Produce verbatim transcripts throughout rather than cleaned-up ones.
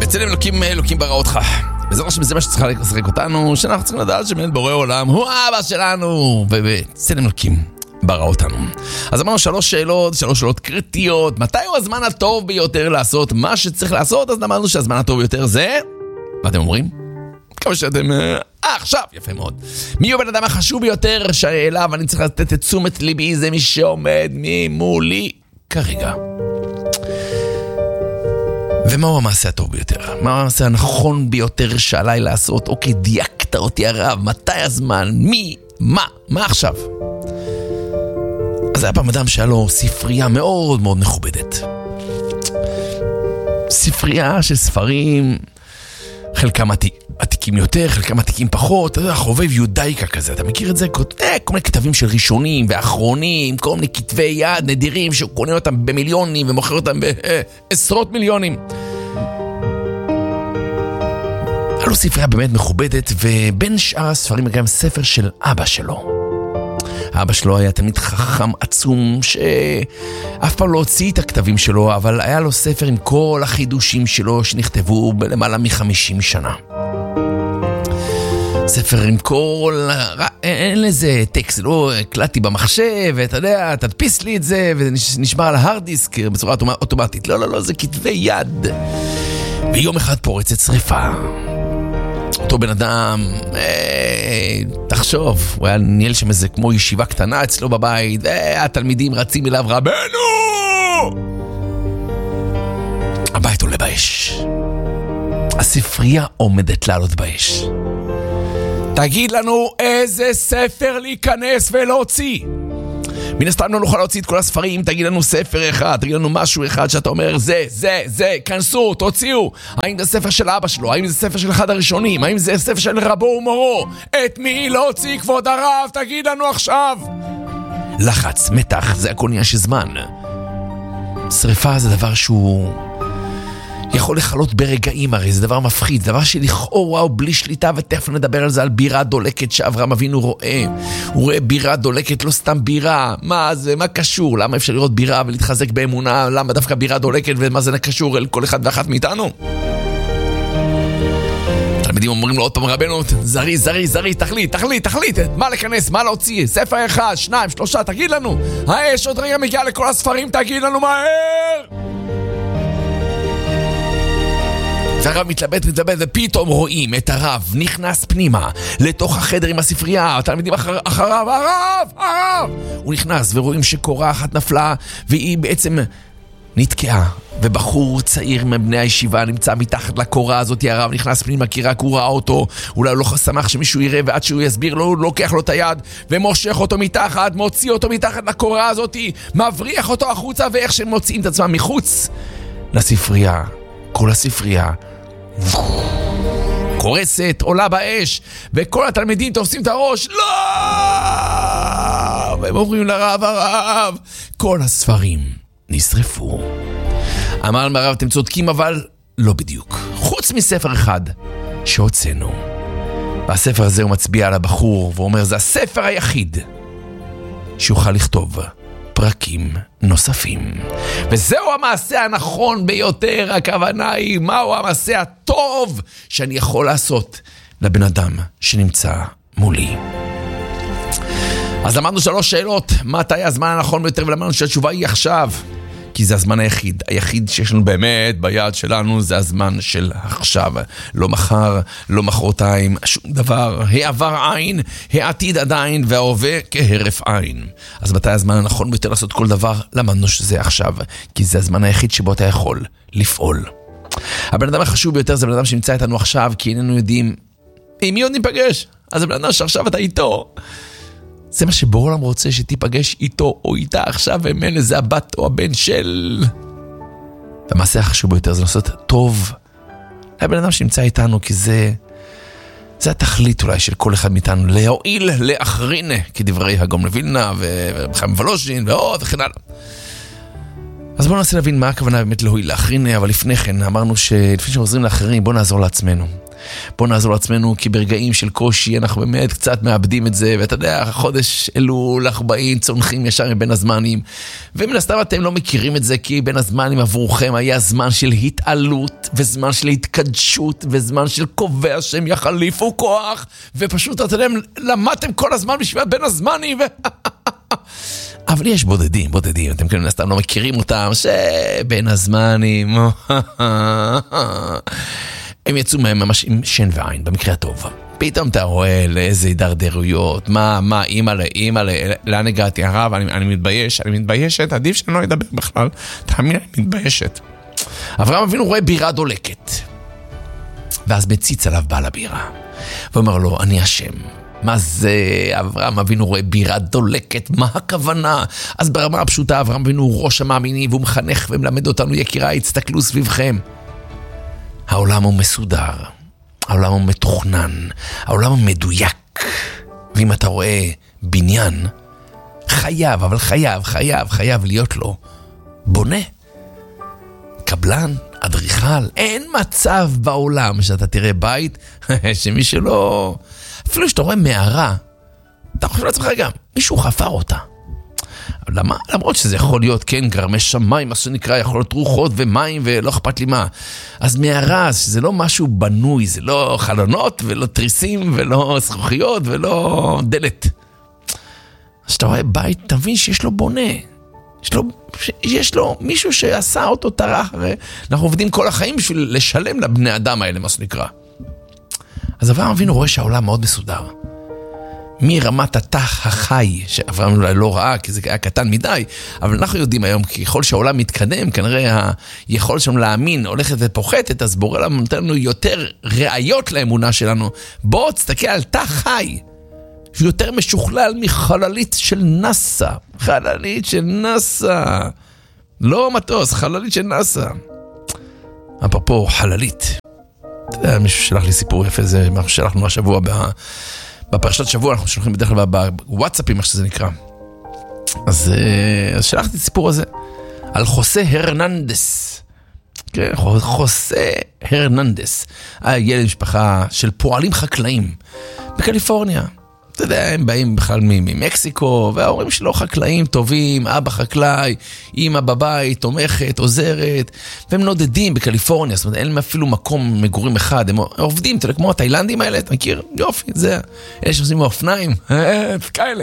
בצלם אלוקים, אלוקים ברא אותך. וזה זה מה שצריכה לשחק אותנו, שאנחנו צריכים לדעת שבאמת בורא עולם הוא האבא שלנו, ובצלם אלוקים ברא אותנו. אז אמרנו שלוש שאלות, שלוש שאלות קריטיות. מתי הוא הזמן הטוב ביותר לעשות מה שצריך לעשות? אז אמרנו שהזמן הטוב ביותר זה... מה אתם אומרים? כמה שאתם... אה, עכשיו, יפה מאוד. מי הוא בן אדם החשוב ביותר שאליו אני צריך לתת את תשומת ליבי? זה מי שעומד ממולי כרגע. ומהו המעשה הטוב ביותר? מה המעשה הנכון ביותר שעליי לעשות? אוקיי, דייקת אותי הרב, מתי הזמן? מי? מה? מה עכשיו? אז היה פעם אדם שהיה לו ספרייה מאוד מאוד מכובדת. ספרייה של ספרים, חלקם עתיקים יותר, חלקם עתיקים פחות, אתה יודע, חובב יודאיקה כזה, אתה מכיר את זה? כל מיני כתבים של ראשונים ואחרונים, כל מיני כתבי יד נדירים שהוא קונה אותם במיליונים ומוכר אותם בעשרות מיליונים. היה לו ספרייה באמת מכובדת, ובין שאר הספרים גם ספר של אבא שלו. אבא שלו היה תמיד חכם עצום שאף פעם לא הוציא את הכתבים שלו, אבל היה לו ספר עם כל החידושים שלו שנכתבו בלמעלה מחמישים שנה. ספר עם כל... אין לזה טקסט, לא הקלטתי במחשב, ואתה יודע, תדפיס לי את זה, ונשמר על ההרד דיסק בצורה אוטומטית. לא, לא, לא, זה כתבי יד. ויום אחד פורצת שריפה. אותו בן אדם, אה, תחשוב, הוא היה ניהל שם איזה כמו ישיבה קטנה אצלו בבית, והתלמידים רצים אליו, רבנו! הבית עולה באש. הספרייה עומדת לעלות באש. תגיד לנו איזה ספר להיכנס ולהוציא. מן הסתם לא נוכל להוציא את כל הספרים, תגיד לנו ספר אחד, תגיד לנו משהו אחד שאתה אומר, זה, זה, זה, כנסו, תוציאו. האם זה ספר של אבא שלו? האם זה ספר של אחד הראשונים? האם זה ספר של רבו ומורו? את מי להוציא, כבוד הרב? תגיד לנו עכשיו. לחץ, מתח, זה הכל עניין של זמן. שריפה זה דבר שהוא יכול לחלות ברגעים, הרי זה דבר מפחיד, זה דבר שלכאורה הוא בלי שליטה, ותכף נדבר על זה, על בירה דולקת שאברהם אבינו רואה. הוא רואה בירה דולקת, לא סתם בירה. מה זה? מה קשור? למה אפשר לראות בירה ולהתחזק באמונה? למה דווקא בירה דולקת, ומה זה קשור אל כל אחד ואחת מאיתנו? תלמידים אומרים לו עוד פעם, רבנו, זרי, זרי, זרי, תחליט, תחליט, תחליט, מה לכנס, מה להוציא, ספר אחד, שניים, שלושה, תגיד לנו. האש עוד רגע מגיעה לכל הספרים, תגיד לנו מהר. הרב מתלבט, מתלבט, ופתאום רואים את הרב נכנס פנימה לתוך החדר עם הספרייה, התלמידים אחר, אחריו, הרב, הרב! הוא נכנס ורואים שקורה אחת נפלה, והיא בעצם נתקעה, ובחור צעיר מבני הישיבה נמצא מתחת לקורה הזאת. הרב נכנס פנימה כי רק הוא ראה אותו, אולי הוא לא שמח שמישהו יראה, ועד שהוא יסביר לו, הוא לוקח לו את היד ומושך אותו מתחת, מוציא אותו מתחת לקורה הזאת, מבריח אותו החוצה, ואיך שהם מוציאים את עצמם מחוץ לספרייה, כל הספרייה קורסת, עולה באש, וכל התלמידים תופסים את הראש, לא! והם אומרים לרב, הרב, כל הספרים נשרפו. אמר לרב, אתם צודקים, אבל לא בדיוק. חוץ מספר אחד שהוצאנו. והספר הזה הוא מצביע על הבחור, ואומר, זה הספר היחיד שיוכל לכתוב פרקים נוספים. וזהו המעשה הנכון ביותר. הכוונה היא, מהו המעשה הטוב שאני יכול לעשות לבן אדם שנמצא מולי. אז אמרנו שלוש שאלות, מתי הזמן הנכון ביותר, ולמדנו שהתשובה היא עכשיו, כי זה הזמן היחיד, היחיד שיש לנו באמת ביד שלנו, זה הזמן של עכשיו, לא מחר, לא מחרתיים, שום דבר, העבר עין, העתיד עדיין, וההווה כהרף עין. אז מתי הזמן הנכון ביותר לעשות כל דבר? למדנו שזה עכשיו, כי זה הזמן היחיד שבו אתה יכול לפעול. הבן אדם החשוב ביותר זה בן אדם שנמצא איתנו עכשיו, כי איננו יודעים, עם מי עוד ניפגש? אז הבן אדם שעכשיו אתה איתו. זה מה שבורא עולם רוצה, שתיפגש איתו או איתה עכשיו, ומנה זה הבת או הבן של... והמעשה החשוב ביותר זה לעשות טוב לבן אדם שנמצא איתנו, כי זה זה התכלית אולי של כל אחד מאיתנו, להועיל לאחרין, כדברי הגאון מווילנה וחיים וולוז'ין ועוד וכן הלאה. אז בואו ננסה להבין מה הכוונה באמת להועיל לאחרין, אבל לפני כן אמרנו שלפני שעוזרים לאחרים, בואו נעזור לעצמנו. בוא נעזור לעצמנו, כי ברגעים של קושי אנחנו באמת קצת מאבדים את זה, ואתה יודע, חודש אלול, ארבעים, צונחים ישר מבין הזמנים, ומן הסתם אתם לא מכירים את זה, כי בין הזמנים עבורכם היה זמן של התעלות, וזמן של התקדשות, וזמן של קובע שהם יחליפו כוח, ופשוט אתם למדתם כל הזמן בשביל בין הזמנים, ו... אבל יש בודדים, בודדים, אתם כאן סתם לא מכירים אותם, שבין הזמנים, הם יצאו מהם ממש עם שן ועין, במקרה הטוב. פתאום אתה רואה לאיזה הידרדרויות, מה, מה, אימא לה, אימא לה, לאן הגעתי, הרב, אני, אני מתבייש, אני מתביישת, עדיף שאני לא אדבר בכלל, תאמין, אני מתביישת. אברהם אבינו רואה בירה דולקת, ואז מציץ עליו בעל הבירה, ואומר לו, אני אשם. מה זה? אברהם אבינו רואה בירה דולקת, מה הכוונה? אז ברמה הפשוטה, אברהם אבינו הוא ראש המאמינים, והוא מחנך ומלמד אותנו, יקיריי, תסתכלו סביבכם. העולם הוא מסודר, העולם הוא מתוכנן, העולם הוא מדויק. ואם אתה רואה בניין, חייב, אבל חייב, חייב, חייב להיות לו בונה, קבלן, אדריכל. אין מצב בעולם שאתה תראה בית שמי שלא... אפילו שאתה רואה מערה, אתה חושב לעצמך גם, מישהו חפר אותה. למה? למרות שזה יכול להיות, כן, גרמי שמיים, מה שנקרא, יכול להיות רוחות ומים ולא אכפת לי מה. אז מערה, זה לא משהו בנוי, זה לא חלונות ולא תריסים ולא זכוכיות ולא דלת. אז שאתה רואה בית, תבין שיש לו בונה. יש לו, יש לו מישהו שעשה אותו טרח, הרי אנחנו עובדים כל החיים בשביל לשלם לבני אדם האלה, מה שנקרא. אז אברהם אבינו רואה שהעולם מאוד מסודר. מרמת התח החי, שאברהם אולי לא ראה, כי זה היה קטן מדי, אבל אנחנו יודעים היום, ככל שהעולם מתקדם, כנראה היכולת שלנו להאמין הולכת ופוחתת, אז בורא לנו נותן לנו יותר ראיות לאמונה שלנו. בוא תסתכל על תח חי, שהוא יותר משוכלל מחללית של נאסא. חללית של נאסא. לא מטוס, חללית של נאסא. אפרופו חללית. אתה יודע, מישהו שלח לי סיפור יפה, זה מה ששלחנו השבוע, בפרשת שבוע, אנחנו שולחים בדרך כלל בוואטסאפים, איך שזה נקרא. אז, אז שלחתי את הסיפור הזה, על חוסה הרננדס. כן, חוסה הרננדס. היה ילד משפחה של פועלים חקלאים, בקליפורניה. אתה יודע, הם באים בכלל ממקסיקו, וההורים שלו חקלאים טובים, אבא חקלאי, אמא בבית, תומכת, עוזרת, והם נודדים בקליפורניה, זאת אומרת, אין להם אפילו מקום מגורים אחד, הם עובדים, אתה יודע, כמו התאילנדים האלה, אתה מכיר? יופי, זה, אלה שעושים מאופניים, כאלה.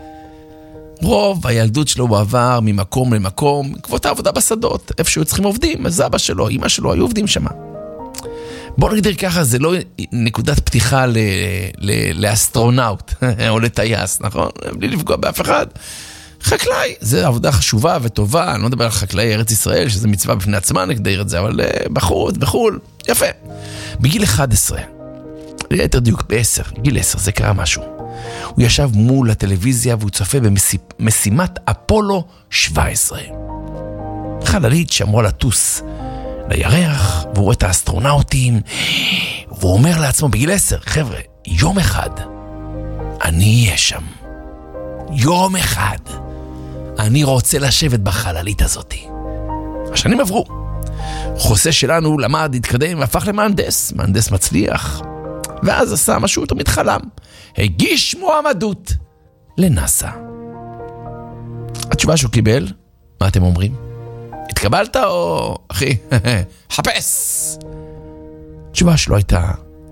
רוב הילדות שלו הוא עבר ממקום למקום, בעקבות העבודה בשדות, איפה שהוא צריכים עובדים, אז אבא שלו, אמא שלו, היו עובדים שם. בוא נגדיר ככה, זה לא נקודת פתיחה ל- ל- לאסטרונאוט או לטייס, נכון? בלי לפגוע באף אחד. חקלאי, זה עבודה חשובה וטובה, אני לא מדבר על חקלאי ארץ ישראל, שזה מצווה בפני עצמה, נגדיר את זה, אבל בחוץ, בחול, יפה. בגיל אחד עשרה, ליתר דיוק בעשר, גיל עשר, זה קרה משהו. הוא ישב מול הטלוויזיה והוא צופה במשימת אפולו שבע עשרה. חללית שאמורה לטוס לירח, והוא רואה את האסטרונאוטים, והוא אומר לעצמו בגיל עשר, חבר'ה, יום אחד אני אהיה שם. יום אחד אני רוצה לשבת בחללית הזאת. השנים עברו. חוסה שלנו למד, התקדם, והפך למהנדס, מהנדס מצליח. ואז עשה משהו תמיד חלם. הגיש מועמדות לנאסא. התשובה שהוא קיבל, מה אתם אומרים? התקבלת או, אחי, חפש. התשובה שלו הייתה,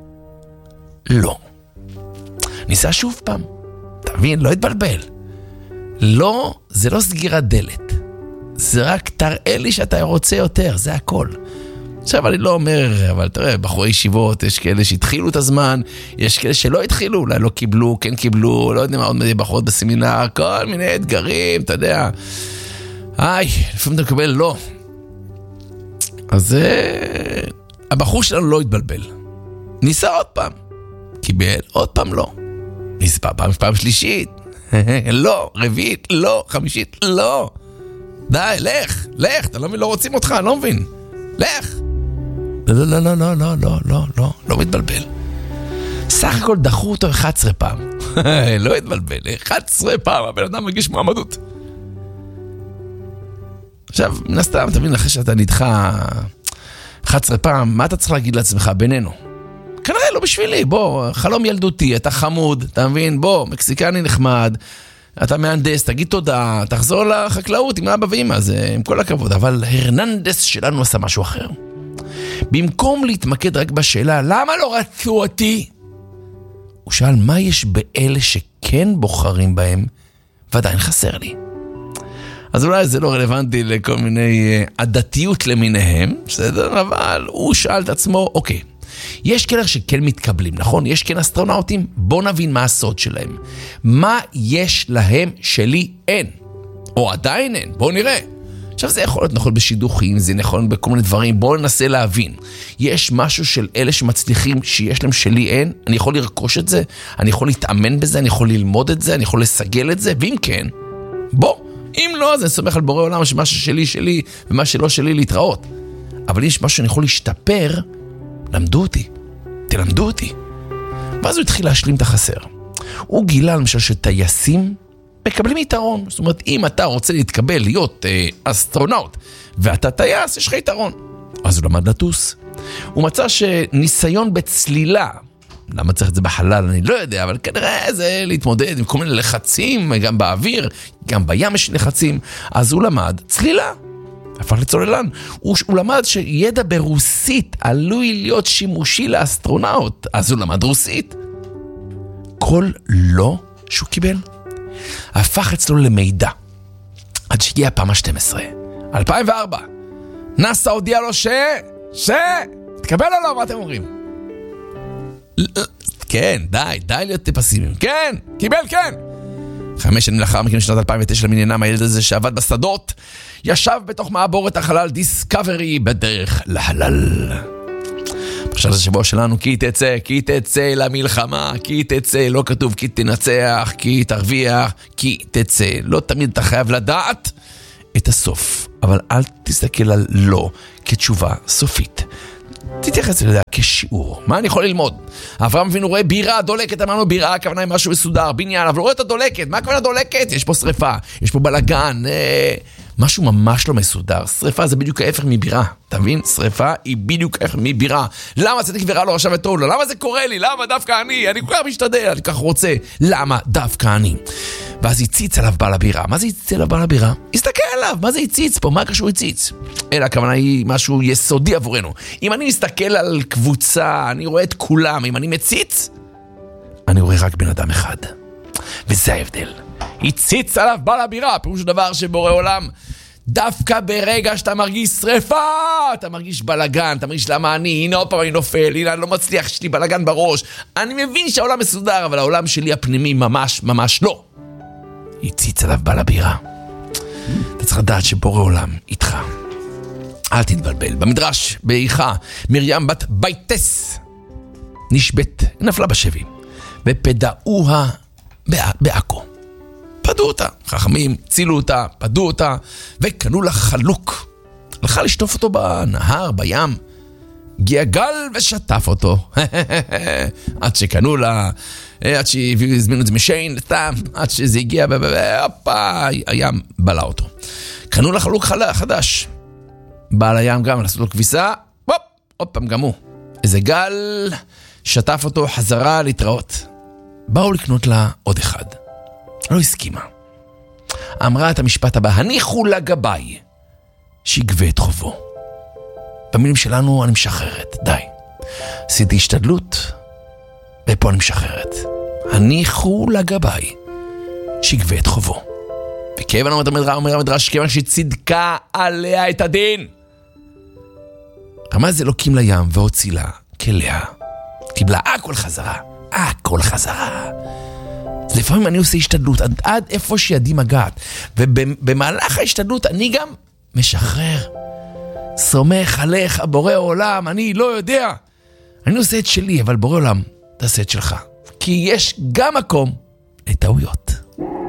לא. ניסה שוב פעם. תבין, לא התבלבל. לא, זה לא סגירת דלת. זה רק תראה לי שאתה רוצה יותר, זה הכל. עכשיו אני לא אומר, אבל תראה, בחורי ישיבות, יש כאלה שהתחילו את הזמן, יש כאלה שלא התחילו, אולי לא קיבלו, כן קיבלו, לא יודע מה, עוד מדי בחורות בסמינר, כל מיני אתגרים, אתה יודע. איי, לפעמים אתה מקבל לא. אז uh, הבחור שלנו לא התבלבל. ניסה עוד פעם. קיבל עוד פעם לא. ניסה פעם, פעם שלישית. לא, רביעית, לא, חמישית, לא. די, לך, לך, אתה לא מבין, לא רוצים אותך, אני לא מבין. לך. לא, לא, לא, לא, לא, לא, לא, לא, לא מתבלבל. סך הכל דחו אותו אחת עשרה פעם. לא התבלבל, אחת עשרה פעם, הבן אדם מגיש מועמדות. עכשיו, נסתם, תבין, אחרי שאתה נדחה אחת עשרה פעם, מה אתה צריך להגיד לעצמך בינינו? כנראה לא בשבילי, בוא, חלום ילדותי, אתה חמוד, אתה מבין? בוא, מקסיקני נחמד, אתה מהנדס, תגיד תודה, תחזור לחקלאות עם אבא ואמא, זה עם כל הכבוד, אבל הרננדס שלנו עשה משהו אחר. במקום להתמקד רק בשאלה, למה לא רצו אותי? הוא שאל, מה יש באלה שכן בוחרים בהם, ועדיין חסר לי. אז אולי זה לא רלוונטי לכל מיני עדתיות למיניהם, בסדר? אבל הוא שאל את עצמו, אוקיי, יש כאלה שכן מתקבלים, נכון? יש כן אסטרונאוטים? בוא נבין מה הסוד שלהם. מה יש להם שלי אין? או עדיין אין? בוא נראה. עכשיו זה יכול להיות נכון בשידוכים, זה נכון בכל מיני דברים, בואו ננסה להבין. יש משהו של אלה שמצליחים שיש להם שלי אין, אני יכול לרכוש את זה, אני יכול להתאמן בזה, אני יכול ללמוד את זה, אני יכול לסגל את זה, ואם כן, בוא. אם לא, אז אני סומך על בורא עולם שמה ששלי שלי ומה שלא שלי להתראות. אבל יש משהו שאני יכול להשתפר, למדו אותי, תלמדו אותי. ואז הוא התחיל להשלים את החסר. הוא גילה למשל שטייסים מקבלים יתרון. זאת אומרת, אם אתה רוצה להתקבל להיות אה, אסטרונאוט ואתה טייס, יש לך יתרון. אז הוא למד לטוס. הוא מצא שניסיון בצלילה, למה צריך את זה בחלל, אני לא יודע, אבל כנראה זה להתמודד עם כל מיני לחצים, גם באוויר, גם בים יש לחצים. אז הוא למד צלילה, הפך לצוללן. הוא, הוא למד שידע ברוסית עלוי להיות שימושי לאסטרונאוט, אז הוא למד רוסית. כל לא שהוא קיבל, הפך אצלו למידע. עד שהגיע הפעם ה-שתים עשרה, אלפיים וארבע, נאסא הודיע לו ש... ש... תקבל או לא, מה אתם אומרים? כן, די, די להיות פסימיים. כן, קיבל, כן. חמש שנים לאחר מכן, בשנת אלפיים ותשע, למניינם, הילד הזה שעבד בשדות, ישב בתוך מעבורת החלל דיסקאברי בדרך לחלל. עכשיו זה שבוע שלנו, כי תצא, כי תצא למלחמה, כי תצא, לא כתוב כי תנצח, כי תרוויח, כי תצא. לא תמיד אתה חייב לדעת את הסוף, אבל אל תסתכל על לא כתשובה סופית. תתייחס לזה כשיעור. מה אני יכול ללמוד? אברהם אבינו רואה בירה דולקת, אמרנו בירה, הכוונה היא משהו מסודר, בניין, אבל הוא רואה את הדולקת. מה הכוונה דולקת? יש פה שריפה, יש פה בלגן, אה, משהו ממש לא מסודר. שריפה זה בדיוק ההפך מבירה, אתה מבין? שריפה היא בדיוק ההפך מבירה. למה צדיק ורע לו רשע וטוב לו? למה זה קורה לי? למה דווקא אני? אני כל כך משתדל, אני כל כך רוצה. למה דווקא אני? ואז הציץ עליו בעל הבירה. מה זה הציץ עליו בעל הבירה? הסתכל עליו, מה זה הציץ פה? מה קשור הציץ? אלא הכוונה היא משהו יסודי עבורנו. אם אני מסתכל על קבוצה, אני רואה את כולם. אם אני מציץ, אני רואה רק בן אדם אחד. וזה ההבדל. הציץ עליו בעל הבירה, פירוש דבר שבורא עולם, דווקא ברגע שאתה מרגיש שריפה, אתה מרגיש בלגן, אתה מרגיש למה אני, הנה עוד פעם אני נופל, הנה אני לא מצליח, יש לי בלגן בראש. אני מבין שהעולם מסודר, אבל העולם שלי הפנימי ממש ממש לא. הציץ עליו בעל הבירה. אתה צריך לדעת שבורא עולם איתך. אל תתבלבל. במדרש, באיכה, מרים בת בייטס נשבט, נפלה בשבי, ופדאוה בעכו. פדו אותה, חכמים, צילו אותה, פדו אותה, וקנו לה חלוק. הלכה לשטוף אותו בנהר, בים. הגיע גל ושטף אותו. עד שקנו לה, עד שהזמינו את זה משיין, עד שזה הגיע, והופה, הים בלע אותו. קנו לה חלוק חדש. בעל הים גם, לעשות לו כביסה, הופ, עוד פעם גם הוא. איזה גל שטף אותו חזרה להתראות. באו לקנות לה עוד אחד. לא הסכימה. אמרה את המשפט הבא, הניחו לגביי, שיגבה את חובו. במילים שלנו אני משחררת, די. עשיתי השתדלות, ופה אני משחררת. הניחו לגביי, שיגבה את חובו. וכיוון אומר המדרש, כיוון שצדקה עליה את הדין. רמז אלוקים לים והוצילה כליה. קיבלה הכל חזרה, הכל חזרה. לפעמים אני עושה השתדלות עד, עד איפה שידי מגעת, ובמהלך ההשתדלות אני גם משחרר. סומך עליך בורא עולם, אני לא יודע. אני עושה את שלי, אבל בורא עולם תעשה את שלך. כי יש גם מקום לטעויות.